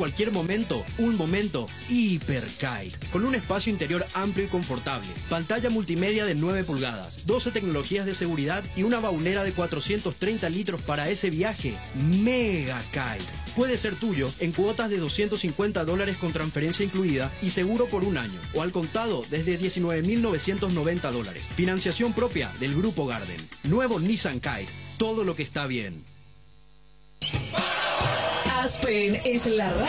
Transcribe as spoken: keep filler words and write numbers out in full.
cualquier momento un momento hiper-kite. Con un espacio interior amplio y confortable, pantalla multimedia de nueve pulgadas, doce tecnologías de seguridad y una baulera de cuatrocientos treinta litros para ese viaje mega kite. Puede ser tuyo en cuotas de doscientos cincuenta dólares con transferencia incluida y seguro por un año, o al contado desde diecinueve mil novecientos noventa dólares. Financiación propia del Grupo Garden. Nuevo Nissan Kite. Todo lo que está bien. Aspen es la